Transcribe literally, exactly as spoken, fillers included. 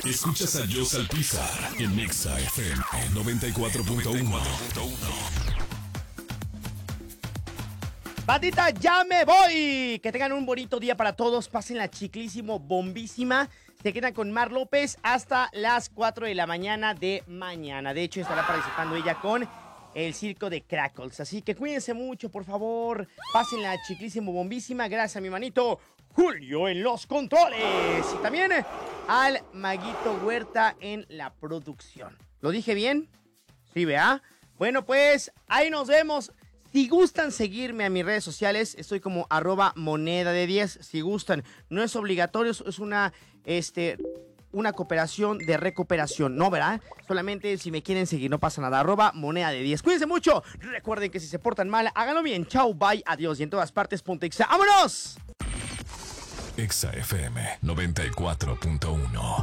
Escuchas a Joe Salpizar en Nexa F M noventa y cuatro punto uno. Bandita, ya me voy. Que tengan un bonito día para todos. Pasen la chiclísimo, bombísima. Se quedan con Mar López hasta las cuatro de la mañana de mañana. De hecho, estará participando ella con el circo de Crackles. Así que cuídense mucho, por favor. Pasen la chiclísimo, bombísima. Gracias a mi manito Julio en los controles. Y también al Maguito Huerta en la producción. ¿Lo dije bien? Sí, ¿verdad? Bueno, pues ahí nos vemos. Si gustan seguirme a mis redes sociales, estoy como arroba moneda de diez. Si gustan, no es obligatorio, es una, este, una cooperación de recuperación, ¿no, verdad? Solamente si me quieren seguir, no pasa nada. Arroba moneda de diez. Cuídense mucho. Recuerden que si se portan mal, háganlo bien. Chau, bye, adiós. Y en todas partes, ponte Exa. ¡Vámonos! Exa F M noventa y cuatro punto uno.